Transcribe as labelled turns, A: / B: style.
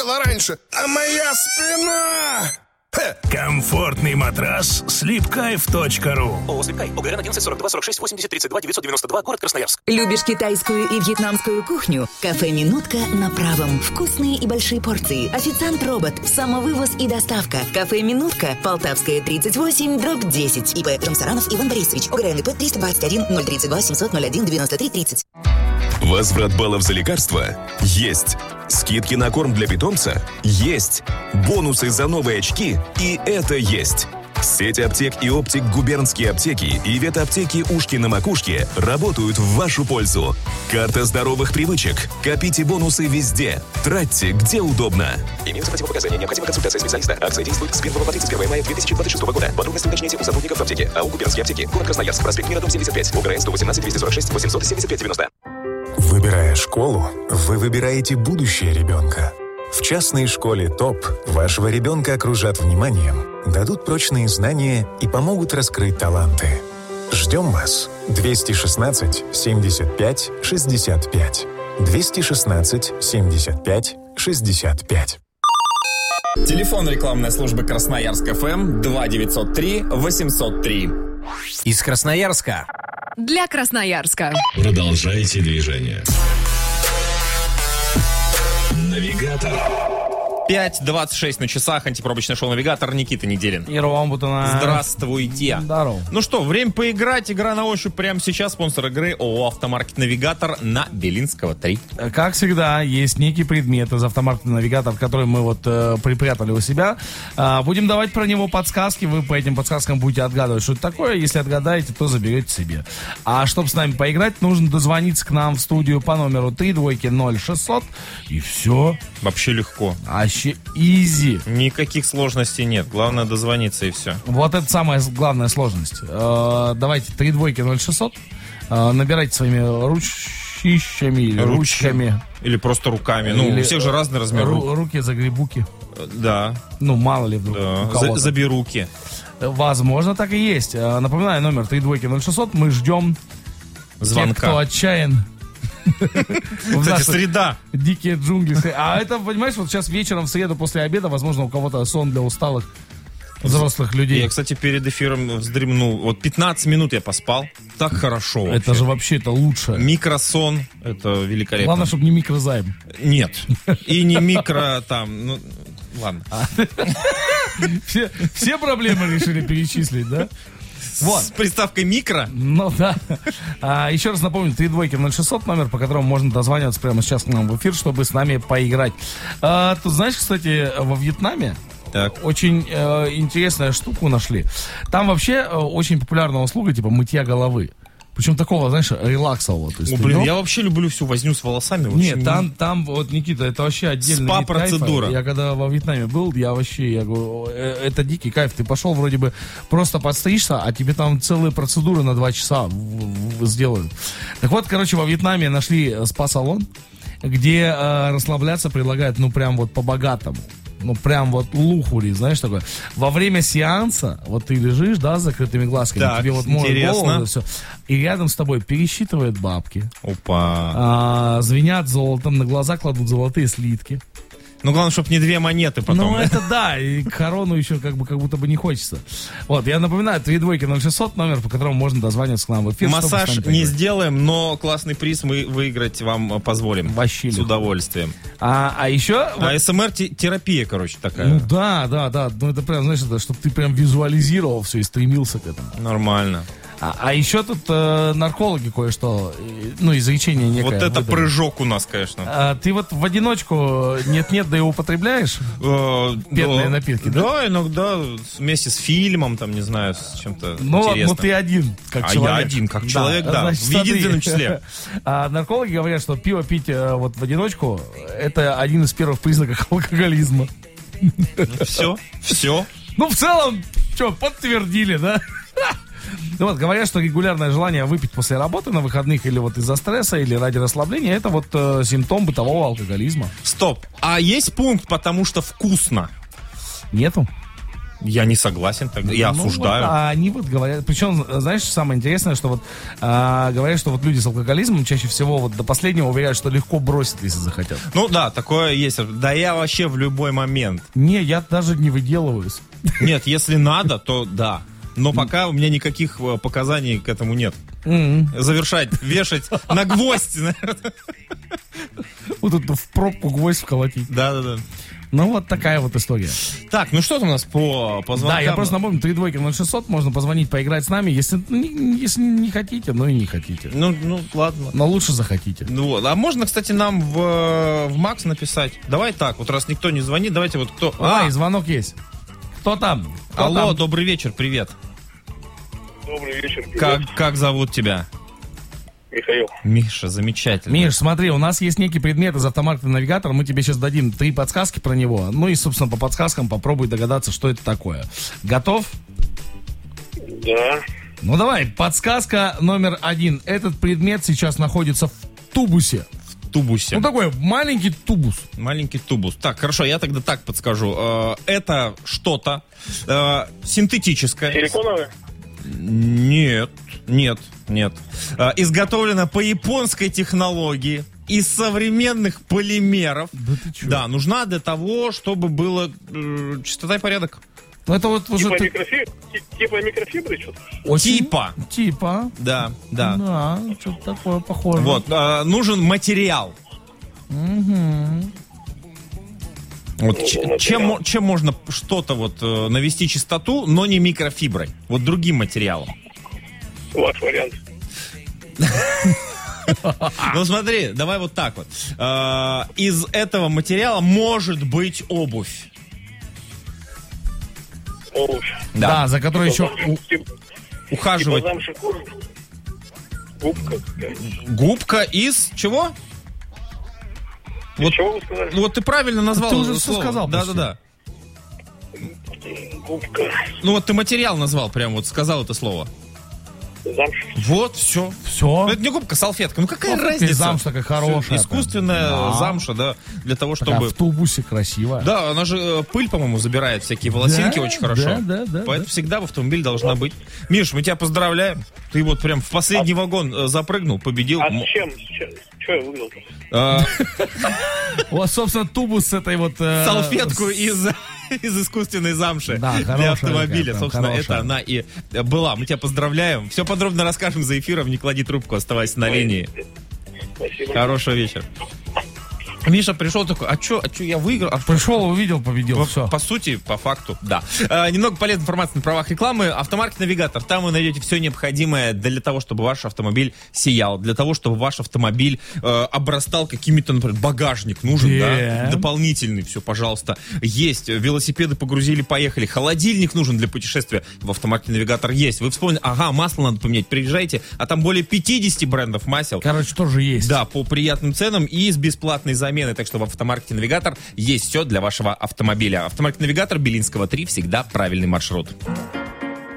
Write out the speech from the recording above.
A: болела раньше, а моя спина...
B: Комфортный матрас sleepkayf.ru.
C: ООО «Слипкай». ОГРН 11 42 46 80 32 992. Город Красноярск.
D: Любишь китайскую и вьетнамскую кухню? Кафе «Минутка» на Правом. Вкусные и большие порции. Официант-робот. Самовывоз и доставка. Кафе «Минутка». Полтавская, 38/10. ИП Жамсаранов Иван Борисович. ОГРН ИП 321 032 700 01 93 30.
E: Возврат баллов за лекарства? Есть. Скидки на корм для питомца? Есть. Бонусы за новые очки? И это есть. Сеть аптек и оптик «Губернские аптеки» и ветаптеки «Ушки на макушке» работают в вашу пользу. Карта здоровых привычек. Копите бонусы везде. Тратьте, где удобно.
C: Имеются противопоказания. Необходима консультация специалиста. Акция действует с 1 по 31 мая 2026 года. Подробности уточните у сотрудников аптеки. АО «Губернские аптеки». Город Красноярск. Проспект Мира, дом 75. УГРН 118 246 875 90.
F: Выбирая школу, вы выбираете будущее ребенка. В частной школе ТОП вашего ребенка окружат вниманием, дадут прочные знания и помогут раскрыть таланты. Ждем вас. 216 75 65. 216 75 65.
G: Телефон рекламной службы Красноярск ФМ 2903 803.
H: Из Красноярска.
I: Для Красноярска.
B: Продолжайте движение. Навигатор.
G: 5:26 на часах. Антипробочное шоу «Навигатор». Никита Неделин.
J: И Роман Бутуна.
G: Здравствуйте.
J: Здорово.
G: Ну что, время поиграть. Игра на ощупь прямо сейчас. Спонсор игры ООО «Автомаркет Навигатор» на Белинского 3.
J: Как всегда, есть некий предмет из «Автомаркета Навигатор», который мы вот припрятали у себя. Будем давать про него подсказки. Вы по этим подсказкам будете отгадывать, что это такое. Если отгадаете, то заберете себе. А чтобы с нами поиграть, нужно дозвониться к нам в студию по номеру 3200600. И все.
G: Вообще легко.
J: Вообще изи.
G: Никаких сложностей нет. Главное дозвониться и все.
J: Вот это самая главная сложность. Давайте 3200600. Набирайте своими ручищами или ручками.
G: Или просто руками. Ну, у всех же разный размер рук.
J: Руки загребуки.
G: Да.
J: Ну, мало ли вдруг.
G: Да. Заберуки.
J: Возможно, так и есть. Напоминаю, номер 3200600. Мы ждем
G: звонка.
J: Тех, кто отчаян.
G: Кстати, среда.
J: Дикие джунгли. А это, понимаешь, вот сейчас вечером в среду после обеда, возможно, у кого-то сон для усталых взрослых людей.
G: Я, кстати, перед эфиром вздремнул. Вот 15 минут я поспал. Так хорошо.
J: Это
G: вообще.
J: же вообще это лучше.
G: Микросон. Это великолепно.
J: Главное, чтобы не микрозайм.
G: Нет. И не микро там. Ну, ладно.
J: Все проблемы решили перечислить, да?
G: Вот. С приставкой микро?
J: Ну да. Еще раз напомню, 3200600, номер, по которому можно дозваниваться прямо сейчас к нам в эфир, чтобы с нами поиграть. Тут, знаешь, кстати, во Вьетнаме очень интересную штуку нашли. Там вообще очень популярная услуга, типа мытья головы. Причем такого, знаешь, релаксового. То есть,
G: я вообще люблю всю возню с волосами.
J: Нет, там, вот, Никита, это вообще отдельный
G: спа-процедура.
J: Я когда во Вьетнаме был, я говорю, это дикий кайф. Ты пошел вроде бы просто подстричься, а тебе там целые процедуры на 2 часа сделают. Так вот, короче, во Вьетнаме нашли спа-салон, где расслабляться предлагают, ну, прям вот по-богатому. Ну, прям вот лухури, знаешь, такое. Во время сеанса, вот ты лежишь, да, с закрытыми глазками,
G: так,
J: тебе вот моют голову, все, и рядом с тобой пересчитывают бабки.
G: Опа.
J: Звенят золотом, на глаза кладут золотые слитки.
G: Ну, главное, чтобы не 2 монеты потом.
J: Ну, это да, и корону еще как будто бы не хочется. Вот, я напоминаю, 3200600, номер, по которому можно дозвониться к нам в эфир.
G: Массаж не сделаем, но классный приз мы выиграть вам позволим.
J: Вообще
G: с удовольствием.
J: А еще...
G: СМР-терапия, короче, такая.
J: Ну, да. Ну, это прям, знаешь, чтобы ты прям визуализировал все и стремился к этому.
G: Нормально.
J: А еще тут наркологи кое-что, ну, изречение некое.
G: Вот это
J: выдали.
G: Прыжок у нас, конечно.
J: Ты вот в одиночку нет-нет, да и употребляешь пенные напитки, да?
G: Да, иногда вместе с фильмом, там, не знаю, с чем-то
J: интересным.
G: интересным.
J: Ну, ты один, как человек.
G: Я один, как человек, да,
J: значит,
G: в единственном числе.
J: Наркологи говорят, что пиво пить вот в одиночку, это один из первых признаков алкоголизма.
G: Все.
J: Ну, в целом, подтвердили, да? Ну вот, говорят, что регулярное желание выпить после работы на выходных или вот из-за стресса, или ради расслабления, это вот симптом бытового алкоголизма.
G: Стоп, а есть пункт, потому что вкусно?
J: Нету.
G: Я не согласен, я осуждаю.
J: Вот, они вот говорят, причем, знаешь, самое интересное, что вот говорят, что вот люди с алкоголизмом чаще всего вот до последнего уверяют, что легко бросят, если захотят.
G: Ну да, такое есть. Да я вообще в любой момент.
J: Не, я даже не выделываюсь.
G: Нет, если надо, то да. Но пока у меня никаких показаний к этому нет. Завершать, вешать на гвоздь.
J: Вот тут в пробку гвоздь вколотить.
G: Да.
J: Ну, вот такая вот история.
G: Так, ну что там у нас по звонкам?
J: Да, я просто напомню, 3-2-0600, можно позвонить, поиграть с нами, если не хотите, ну и не хотите.
G: Ну, ладно.
J: Но лучше захотите.
G: Ну, вот. А можно, кстати, нам в Макс написать? Давай так, вот раз никто не звонит, давайте вот кто...
J: и звонок есть. Кто там?
G: Алло, добрый вечер, привет.
K: Добрый вечер, привет.
G: Как зовут тебя?
K: Михаил.
G: Миша, замечательно.
J: Миш, смотри, у нас есть некий предмет из автомаркета «Навигатор». Мы тебе сейчас дадим 3 подсказки про него. Ну и, собственно, по подсказкам попробуй догадаться, что это такое. Готов?
K: Да.
J: Ну давай, подсказка номер 1. Этот предмет сейчас находится в тубусе.
G: В тубусе.
J: Ну такой маленький тубус.
G: Маленький тубус. Так, хорошо, я тогда так подскажу. Это что-то синтетическое.
K: Силиконовое?
G: Нет. Изготовлено по японской технологии из современных полимеров.
J: Да ты чё?
G: Да, нужна для того, чтобы было чистота и порядок.
J: Ну это вот уже...
K: Типа микрофибры что-то?
G: Типа. Да.
J: Да, что-то такое похоже.
G: Вот, нужен материал.
J: Угу.
G: Вот чем можно что-то вот навести чистоту, но не микрофиброй, вот другим материалом.
K: Ваш вариант.
G: Ну смотри, давай вот так вот. Из этого материала может быть обувь.
K: Обувь.
J: Да, за которой еще
G: ухаживать.
K: Губка.
G: Губка из чего? Вот,
K: чего вы сказали?
G: Ну вот ты правильно назвал.
J: Ты уже
G: слово.
J: все сказал.
G: Да.
K: Губка.
G: Ну вот ты материал назвал, прям вот сказал это слово.
K: Замша.
G: Вот, все.
J: Все.
G: Это не губка, салфетка. Ну какая
J: Ну,
G: разница?
J: Замша такая хорошая.
G: Искусственная
J: Да.
G: замша, да, для того,
J: Такая
G: чтобы...
J: в тубусе красивая.
G: Да, она же пыль, по-моему, забирает, всякие волосинки очень хорошо.
J: Да.
G: Поэтому всегда в автомобиле должна быть. Миш, мы тебя поздравляем. Ты вот прям в последний вагон запрыгнул, победил.
K: А с чем? Что я выиграл?
J: Вот, собственно, тубус с этой вот...
G: Салфетку из искусственной замши
J: Да,
G: для автомобиля.
J: такая,
G: Собственно,
J: хорошая.
G: это она и была. Мы тебя поздравляем. Все подробно расскажем за эфиром. Не клади трубку, оставайся на линии.
K: Спасибо.
G: Хорошего вечера. Миша пришел такой, а чё я выиграл?
J: Пришел, увидел, победил, все.
G: По сути, по факту, да. Немного полезной информации на правах рекламы. Автомаркет «Навигатор». Там вы найдете все необходимое для того, чтобы ваш автомобиль сиял, для того, чтобы ваш автомобиль обрастал какими-то, например, багажник нужен, да, дополнительный, все, пожалуйста. Есть, велосипеды погрузили, поехали. Холодильник нужен для путешествия. В автомаркете «Навигатор» есть. Вы вспомнили, масло надо поменять, приезжайте, а там более 50 брендов масел.
J: Короче, тоже есть.
G: Да, по приятным ценам и с бесплатной заменой. Так что в автомаркете «Навигатор» есть все для вашего автомобиля. Автомаркет «Навигатор», Белинского 3, всегда правильный маршрут.